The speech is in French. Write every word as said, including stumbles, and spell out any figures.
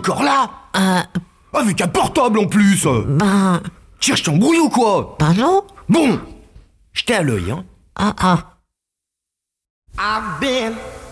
encore là? Euh, Avec un portable en plus. ben... Cherche ton brouille ou quoi? Ben non. Bon, jetez à l'œil, hein. Ah, ah. I've been